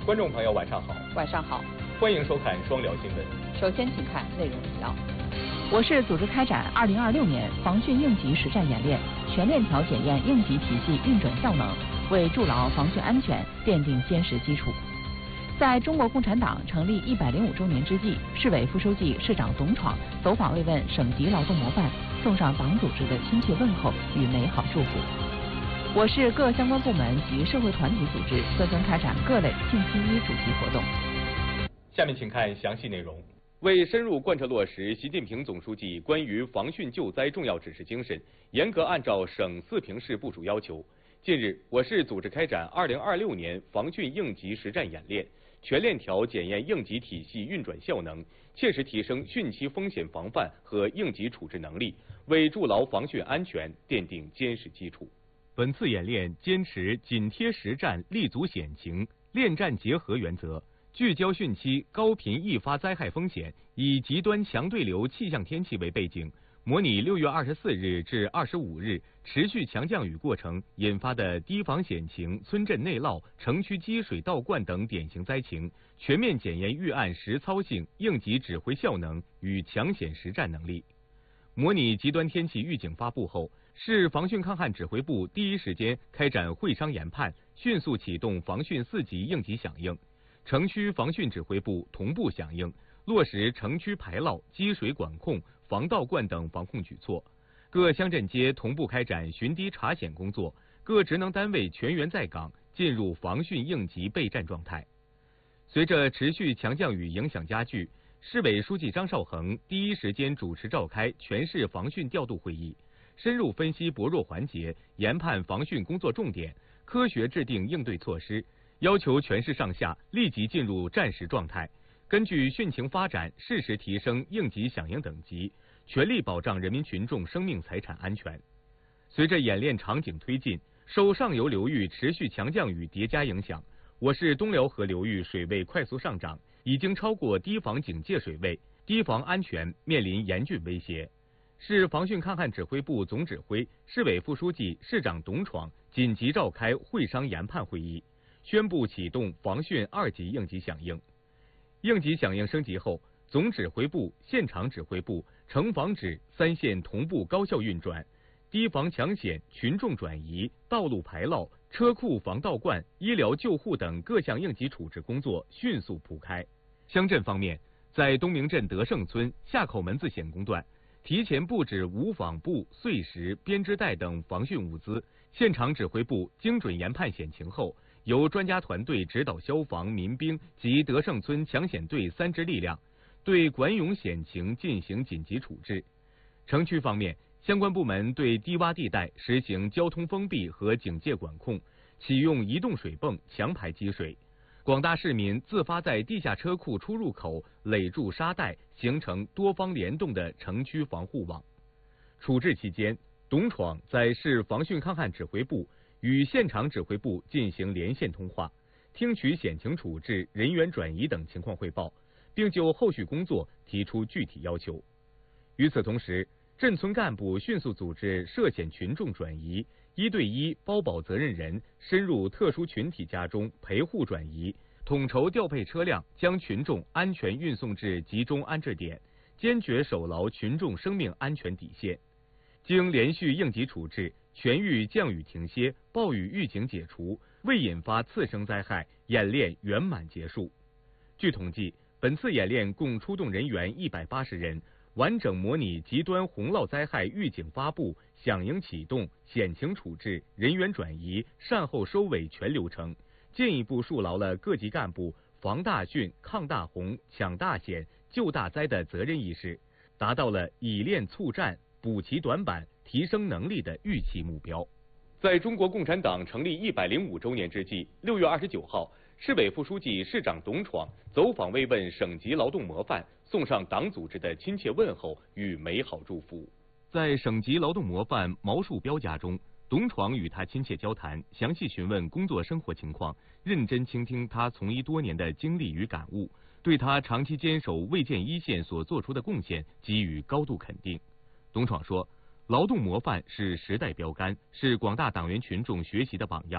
观众朋友，晚上好。 晚上好， 欢迎收看双聊新闻。 首先，请看内容提要。 我市组织开展2026年防汛应急实战演练，全链条检验应急体系运转效能，为筑牢防汛安全奠定坚实基础。在中国共产党成立105周年之际，市委副书记、市长董闯走访慰问省级劳动模范，送上党组织的亲切问候与美好祝福。我市各相关部门及社会团体组织纷纷开展各类庆7·1主题活动。 下面请看详细内容。为深入贯彻落实习近平总书记关于防汛救灾重要指示精神，严格按照省4平市部署要求，近日我市组织开展2026年防汛应急实战演练，全链条检验应急体系运转效能，切实提升汛期风险防范和应急处置能力，为筑牢防汛安全奠定坚实基础。本次演练坚持紧贴实战、立足险情、链战结合原则，聚焦汛期高频易发灾害风险，以极端强对流气象天气为背景，模拟6月24日至25日持续强降雨过程引发的堤防险情、村镇内涝、城区积水倒灌等典型灾情，全面检验预案实操性、应急指挥效能与抢险实战能力。模拟极端天气预警发布后，市防汛抗旱指挥部第一时间开展会商研判，迅速启动防汛4级应急响应。城区防汛指挥部同步响应，落实城区排涝、积水管控、防倒灌等防控举措。各乡镇街同步开展巡堤查险工作，各职能单位全员在岗，进入防汛应急备战状态。随着持续强降雨影响加剧，市委书记张绍恒第一时间主持召开全市防汛调度会议，深入分析薄弱环节，研判防汛工作重点，科学制定应对措施，要求全市上下立即进入战时状态，根据汛情发展适时提升应急响应等级，全力保障人民群众生命财产安全。随着演练场景推进，受上游流域持续强降雨叠加影响，我市东辽河流域水位快速上涨，已经超过堤防警戒水位，堤防安全面临严峻威胁。市防汛抗旱指挥部总指挥、市委副书记、市长董闯紧急召开会商研判会议，宣布启动防汛2级应急响应。应急响应升级后，总指挥部、现场指挥部、城防指3线同步高效运转，堤防抢险、群众转移、道路排涝、车库防倒灌、医疗救护等各项应急处置工作迅速铺开。乡镇方面，在东明镇德胜村下口门子险工段，提前布置无纺布、碎石、编织袋等防汛物资，现场指挥部精准研判险情后，由专家团队指导消防、民兵及德胜村抢险队3支力量，对管涌险情进行紧急处置。城区方面，相关部门对低洼地带实行交通封闭和警戒管控，启用移动水泵强排积水。广大市民自发在地下车库出入口垒筑沙袋，形成多方联动的城区防护网。处置期间，董闯在市防汛抗旱指挥部与现场指挥部进行连线通话，听取险情处置、人员转移等情况汇报，并就后续工作提出具体要求。与此同时，镇村干部迅速组织涉险群众转移，1对1包保责任人深入特殊群体家中陪护转移，统筹调配车辆，将群众安全运送至集中安置点，坚决守牢群众生命安全底线。经连续应急处置，全域降雨停歇，暴雨预警解除，未引发次生灾害，演练圆满结束。据统计，本次演练共出动人员180人，完整模拟极端洪涝灾害预警发布、响应启动、险情处置、人员转移、善后收尾全流程，进一步树牢了各级干部防大汛、抗大洪、抢大险、救大灾的责任意识，达到了以练促战、补齐短板、提升能力的预期目标。在中国共产党成立105周年之际，6月29号，市委副书记、市长董闯走访慰问省级劳动模范，送上党组织的亲切问候与美好祝福。在省级劳动模范毛树彪家中，董闯与他亲切交谈，详细询问工作生活情况，认真倾听他从医多年的经历与感悟，对他长期坚守卫健一线所做出的贡献给予高度肯定。董闯说，劳动模范是时代标杆，是广大党员群众学习的榜样。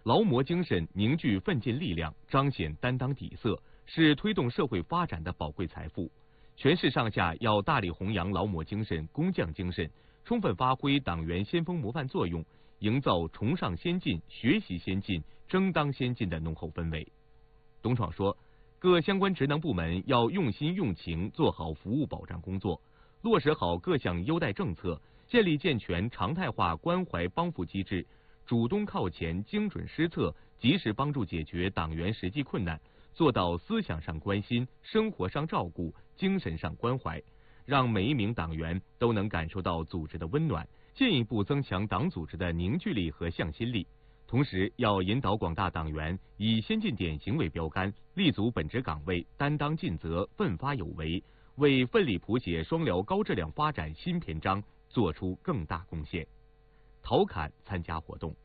劳模精神凝聚奋进力量，彰显担当底色，是推动社会发展的宝贵财富。全市上下要大力弘扬劳模精神、工匠精神，充分发挥党员先锋模范作用，营造崇尚先进、学习先进、争当先进的浓厚氛围。董闯说，各相关职能部门要用心用情做好服务保障工作，落实好各项优待政策，建立健全常态化关怀帮扶机制，主动靠前、精准施策，及时帮助解决党员实际困难，做到思想上关心、生活上照顾、精神上关怀，让每一名党员都能感受到组织的温暖，进一步增强党组织的凝聚力和向心力。同时，要引导广大党员以先进典型为标杆，立足本职岗位，担当尽责，奋发有为，为奋力谱写双辽高质量发展新篇章做出更大贡献。陶侃参加活动。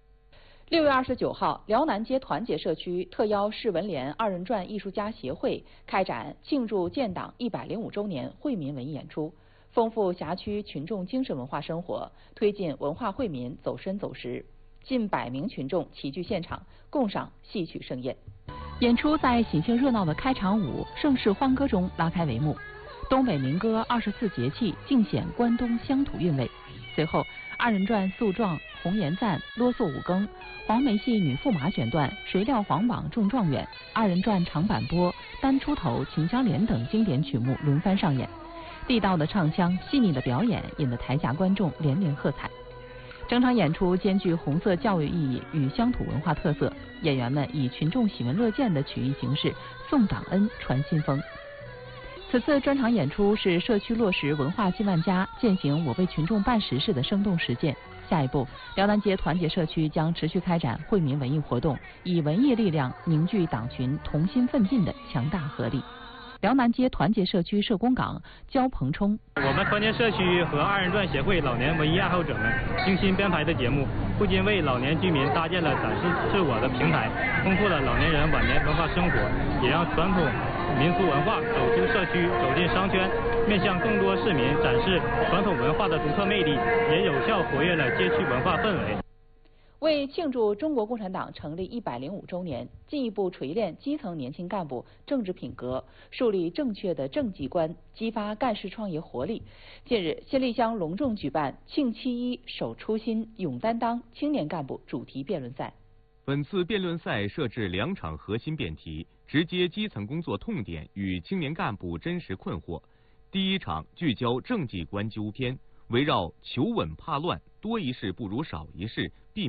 6月29号，辽南街团结社区特邀市文联二人转艺术家协会开展庆祝建党105周年惠民文艺演出，丰富辖区群众精神文化生活，推进文化惠民走深走实。近100名群众齐聚现场，共赏戏曲盛宴。演出在喜庆热闹的开场舞《盛世欢歌》中拉开帷幕，东北民歌24节气尽显关东乡土韵味。随后，二人转诉状、红颜赞、啰嗦五更、黄梅戏女驸马选段、谁料皇榜中状元、二人转长板波、单出头、秦香莲等经典曲目轮番上演。地道的唱腔、细腻的表演引得台下观众连连喝彩。整场演出兼具红色教育意义与乡土文化特色，演员们以群众喜闻乐见的曲艺形式送党恩、传新风。此次专场演出是社区落实文化进万家、践行我为群众办实事的生动实践。下一步，辽南街团结社区将持续开展惠民文艺活动，以文艺力量凝聚党群同心奋进的强大合力。辽南街团结社区社工岗焦鹏冲， 我们团结社区和二人转协会老年文艺爱好者们精心编排的节目，不仅为老年居民搭建了展示自我的平台，丰富了老年人晚年文化生活，也让传统民俗文化走出社区，走进商圈，面向更多市民展示传统文化的独特魅力，也有效活跃了街区文化氛围。 为庆祝中国共产党成立105周年，进一步锤炼基层年轻干部政治品格，树立正确的政绩观，激发干事创业活力。近日，新立乡隆重举办庆71守初心勇担当青年干部主题辩论赛。 本次辩论赛设置2场核心辩题，直接基层工作痛点与青年干部真实困惑。第1场聚焦政绩观纠偏，围绕求稳怕乱、多一事不如少一事、